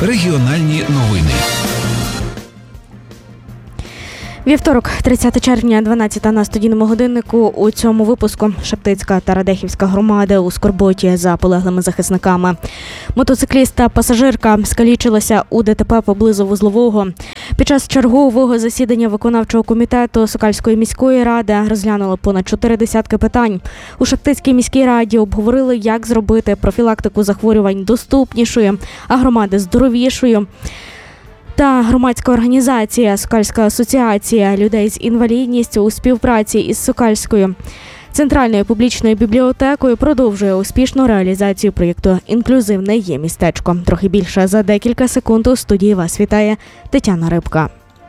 Регіональні новини. Вівторок, 30 червня, 12 на студійному годиннику. У цьому випуску Шептицька та Радехівська громади у скорботі за полеглими захисниками. Мотоцикліст та пасажирка скалічилися у ДТП поблизу Вузлового. Під час чергового засідання виконавчого комітету Сокальської міської ради розглянули понад 40 питань. У Шептицькій міській раді обговорили, як зробити профілактику захворювань доступнішою, а громади здоровішою. Та громадська організація «Сокальська асоціація людей з інвалідністю» у співпраці із Сокальською центральною публічною бібліотекою продовжує успішну реалізацію проєкту «Інклюзивне є містечко». Трохи більше за декілька секунд. У студії вас вітає Тетяна Рибка.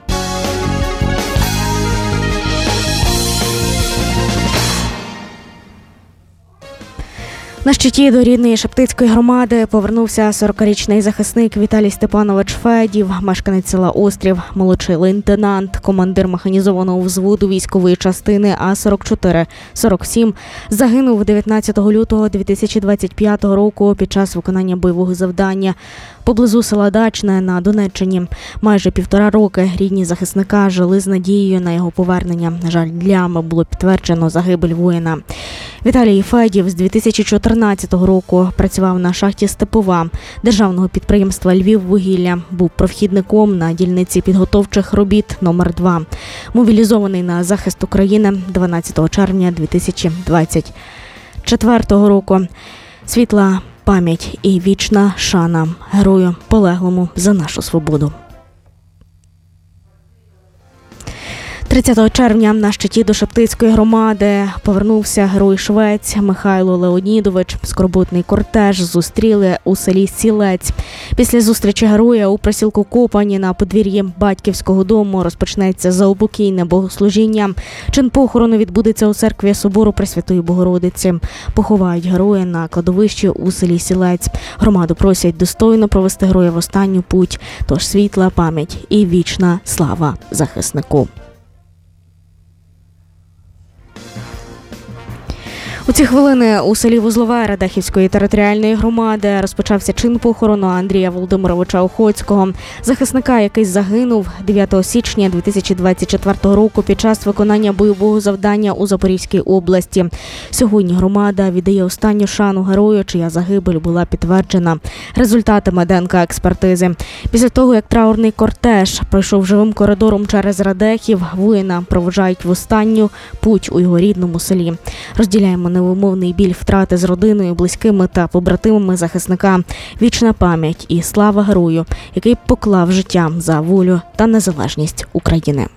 На щиті до рідної Шептицької громади повернувся 40-річний захисник Віталій Степанович Федів, мешканець села Острів, молодший лейтенант, командир механізованого взводу військової частини А-44-47. Загинув 19 лютого 2025 року під час виконання бойового завдання поблизу села Дачне на Донеччині. Майже 1,5 роки рідні захисника жили з надією на його повернення. На жаль, днями було підтверджено загибель воїна. Віталій Федів з 2014 року працював на шахті «Степова» державного підприємства «Львіввугілля». Був провідником на дільниці підготовчих робіт номер 2. Мобілізований на захист України 12 червня 2024 року. Світла пам'ять і вічна шана герою, полеглому за нашу свободу. 30 червня на щиті до Шептицької громади повернувся герой-швець Михайло Леонідович. Скорботний кортеж зустріли у селі Сілець. Після зустрічі героя у присілку Копані на подвір'ї батьківського дому розпочнеться заупокійне богослужіння. Чин похорону відбудеться у церкві Собору Пресвятої Богородиці. Поховають героя на кладовищі у селі Сілець. Громаду просять достойно провести героя в останню путь. Тож світла пам'ять і вічна слава захиснику. У ці хвилини у селі Вузлове Радехівської територіальної громади розпочався чин похорону Андрія Володимировича Охоцького, захисника, який загинув 9 січня 2024 року під час виконання бойового завдання у Запорізькій області. Сьогодні громада віддає останню шану герою, чия загибель була підтверджена результатами ДНК-експертизи. Після того, як траурний кортеж пройшов живим коридором через Радехів, воїна проводжають в останню путь у його рідному селі. Розділяємо невимовний біль втрати з родиною, близькими та побратимами захисника. Вічна пам'ять і слава герою, який поклав життя за волю та незалежність України.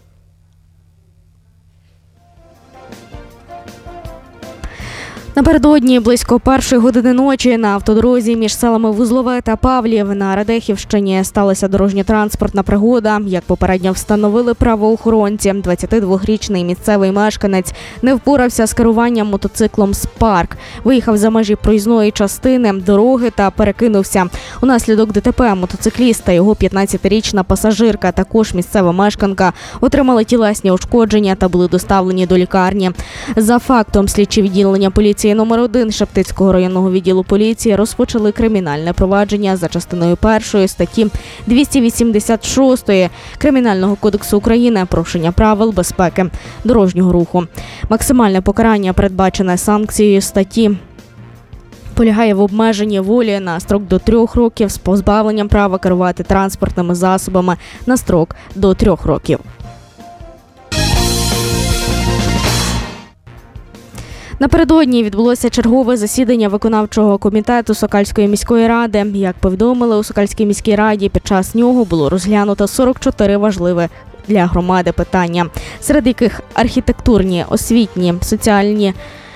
Напередодні близько 1 години ночі на автодорозі між селами Вузлове та Павлів на Радехівщині сталася дорожньо-транспортна пригода. Як попередньо встановили правоохоронці, 22-річний місцевий мешканець не впорався з керуванням мотоциклом «Спарк». Виїхав за межі проїзної частини дороги та перекинувся. Унаслідок ДТП мотоцикліст та його 15-річна пасажирка, також місцева мешканка, отримали тілесні ушкодження та були доставлені до лікарні. За фактом слідчі відділення поліції номер 1 Шептицького районного відділу поліції розпочали кримінальне провадження за частиною 1 статті 286 Кримінального кодексу України «Порушення правил безпеки дорожнього руху». Максимальне покарання, передбачене санкцією статті, полягає в обмеженні волі на строк до 3 років з позбавленням права керувати транспортними засобами на строк до 3 років. Напередодні відбулося чергове засідання виконавчого комітету Сокальської міської ради. Як повідомили у Сокальській міській раді, під час нього було розглянуто 44 важливі для громади питання, серед яких архітектурні, освітні, соціальні,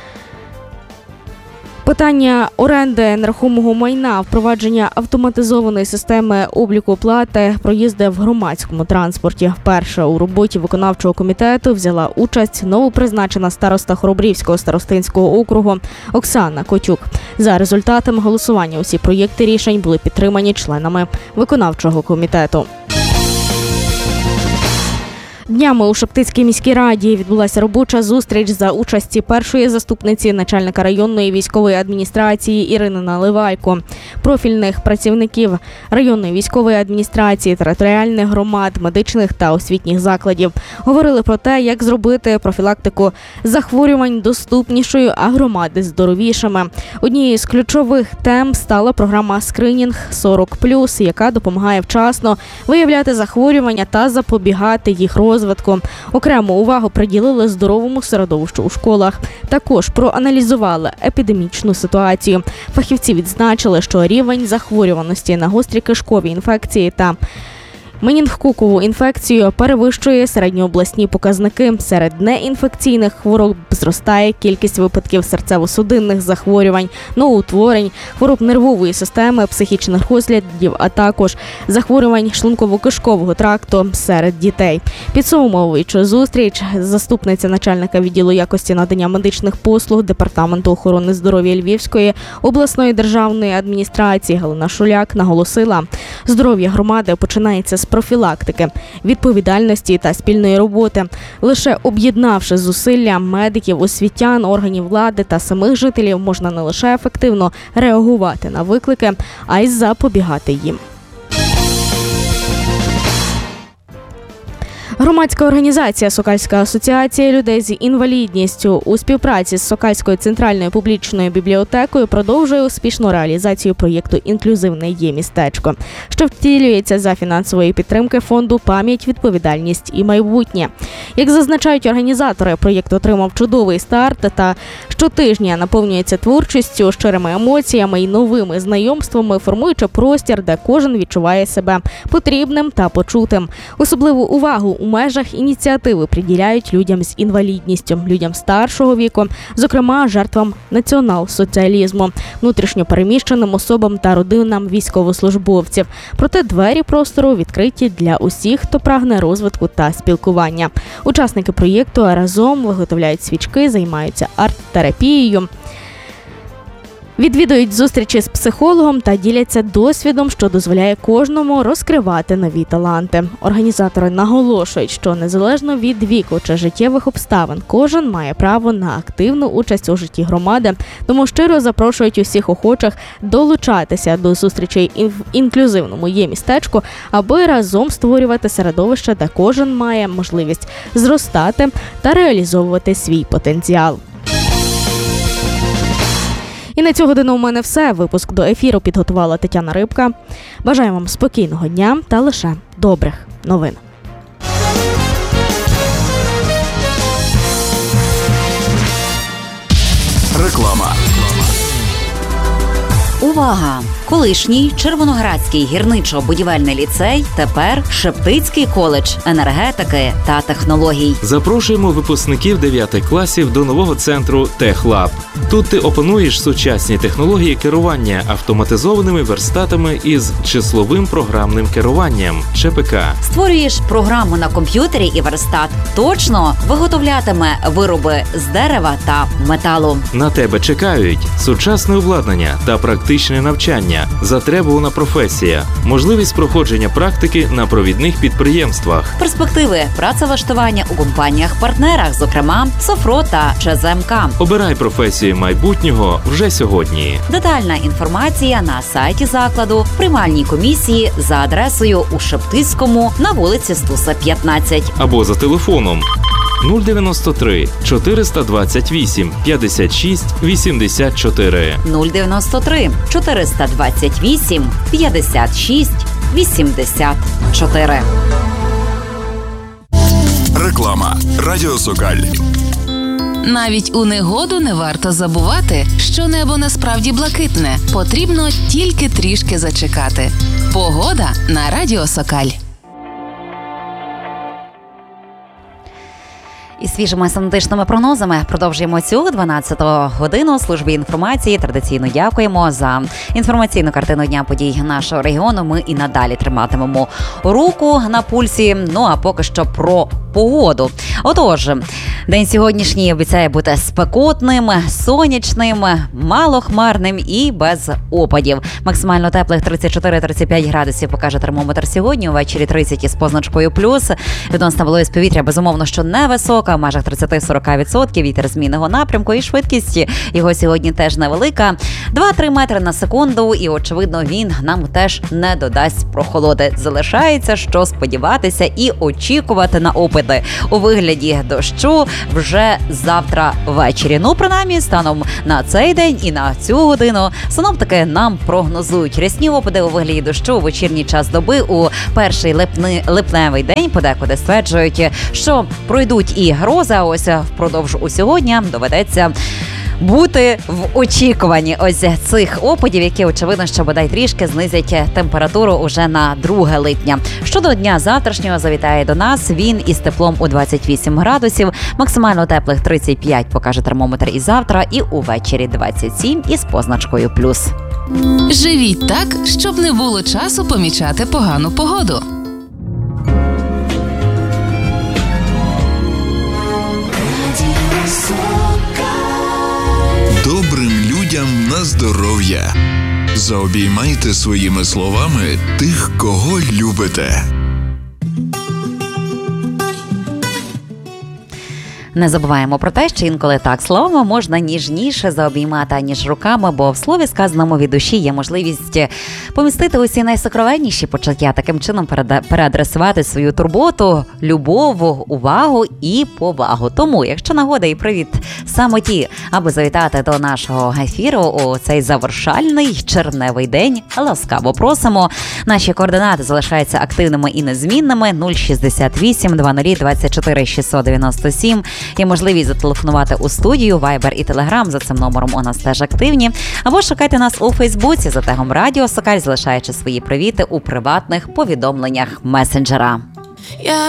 питання оренди нерухомого майна, впровадження автоматизованої системи обліку оплати, проїзди в громадському транспорті. Вперше у роботі виконавчого комітету взяла участь новопризначена староста Хоробрівського старостинського округу Оксана Котюк. За результатами голосування усі проєкти рішень були підтримані членами виконавчого комітету. Днями у Шептицькій міській раді відбулася робоча зустріч за участі першої заступниці начальника районної військової адміністрації Ірини Наливайко, профільних працівників районної військової адміністрації, територіальних громад, медичних та освітніх закладів. Говорили про те, як зробити профілактику захворювань доступнішою, а громади здоровішими. Однією з ключових тем стала програма «Скринінг 40+», яка допомагає вчасно виявляти захворювання та запобігати їх розвитку. Окрему увагу приділили здоровому середовищу у школах. Також проаналізували епідемічну ситуацію. Фахівці відзначили, що рівень захворюваності на гострі кишкові інфекції та менінгококову інфекцію перевищує середньообласні показники. Серед неінфекційних хвороб зростає кількість випадків серцево-судинних захворювань, новоутворень, хвороб нервової системи, психічних розладів, а також захворювань шлунково-кишкового тракту серед дітей. Підсумовуючи зустріч, заступниця начальника відділу якості надання медичних послуг Департаменту охорони здоров'я Львівської обласної державної адміністрації Галина Шуляк наголосила, здоров'я громади починається з профілактики, відповідальності та спільної роботи. Лише об'єднавши зусилля медиків, освітян, органів влади та самих жителів, можна не лише ефективно реагувати на виклики, а й запобігати їм. Громадська організація «Сокальська асоціація людей з інвалідністю» у співпраці з Сокальською центральною публічною бібліотекою продовжує успішну реалізацію проєкту «Інклюзивне є містечко», що втілюється за фінансової підтримки фонду «Пам'ять, відповідальність і майбутнє». Як зазначають організатори, проєкт отримав чудовий старт та щотижня наповнюється творчістю, щирими емоціями і новими знайомствами, формуючи простір, де кожен відчуває себе потрібним та почутим. Особливу увагу у межах ініціативи приділяють людям з інвалідністю, людям старшого віку, зокрема жертвам націонал-соціалізму, внутрішньо переміщеним особам та родинам військовослужбовців. Проте двері простору відкриті для усіх, хто прагне розвитку та спілкування. Учасники проєкту разом виготовляють свічки, займаються арт-терапією, відвідують зустрічі з психологом та діляться досвідом, що дозволяє кожному розкривати нові таланти. Організатори наголошують, що незалежно від віку чи життєвих обставин, кожен має право на активну участь у житті громади, тому щиро запрошують усіх охочих долучатися до зустрічей в інклюзивному є містечку, аби разом створювати середовище, де кожен має можливість зростати та реалізовувати свій потенціал. І на цю годину у мене все. Випуск до ефіру підготувала Тетяна Рибка. Бажаю вам спокійного дня та лише добрих новин. Реклама. Увага! Колишній Червоноградський гірничо-будівельний ліцей, тепер Шептицький коледж енергетики та технологій. Запрошуємо випускників 9 класів до нового центру «Техлаб». Тут ти опануєш сучасні технології керування автоматизованими верстатами із числовим програмним керуванням – ЧПК. Створюєш програму на комп'ютері і верстат точно виготовлятиме вироби з дерева та металу. На тебе чекають сучасне обладнання та практичне навчання, затребувана професія, можливість проходження практики на провідних підприємствах. Перспективи працевлаштування у компаніях-партнерах, зокрема Софро та ЧЗМК. Обирай професію майбутнього вже сьогодні. Детальна інформація на сайті закладу, в приймальній комісії за адресою у Шептицькому на вулиці Стуса, 15. Або за телефоном 093 428 56 84. 093 428 56 84. Реклама. Радіо Сокаль. Навіть у негоду не варто забувати, що небо насправді блакитне. Потрібно тільки трішки зачекати. Погода на Радіо Сокаль. І свіжими синоптичними прогнозами продовжуємо цю 12-ту годину службі інформації. Традиційно дякуємо за інформаційну картину дня подій нашого регіону. Ми і надалі триматимемо руку на пульсі. Ну а поки що про погоду. Отож, день сьогоднішній обіцяє бути спекотним, сонячним, малохмарним і без опадів. Максимально теплих 34-35 градусів покаже термометр сьогодні. Увечері 30 із позначкою плюс. Відносна вологість повітря, безумовно, що невисока, в межах 30-40%. Вітер змінного напрямку і швидкість його сьогодні теж невелика. 2-3 метри на секунду. І, очевидно, він нам теж не додасть прохолоди. Залишається, що сподіватися і очікувати на опади у вигляді дощу вже завтра ввечері. Ну, принаймні, станом на цей день і на цю годину синоптики нам прогнозують рясні опади у вигляді дощу у вечірній час доби у перший липневий день. Подекуди стверджують, що пройдуть і грози, а ось впродовж усього дня доведеться бути в очікуванні ось цих опадів, які, очевидно, що бодай трішки знизять температуру уже на 2 липня. Щодо дня завтрашнього, завітає до нас він із теплом у 28 градусів, максимально теплих 35 покаже термометр і завтра, і увечері 27 із позначкою плюс. Живіть так, щоб не було часу помічати погану погоду. Добрим людям на здоров'я. Заобіймайте своїми словами тих, кого любите. Не забуваємо про те, що інколи так словами можна ніжніше заобіймати, аніж руками, бо в слові, сказаному від душі, є можливість помістити усі найсокровенніші почуття, таким чином переадресувати свою турботу, любов, увагу і повагу. Тому, якщо нагода і привід саме ті, аби завітати до нашого ефіру у цей завершальний червневий день, ласкаво просимо. Наші координати залишаються активними і незмінними. 068 00 24 697. Є можливість зателефонувати у студію, Viber і Telegram, за цим номером у нас теж активні. Або шукайте нас у Фейсбуці за тегом Радіо Сокаль, залишаючи свої привіти у приватних повідомленнях месенджера.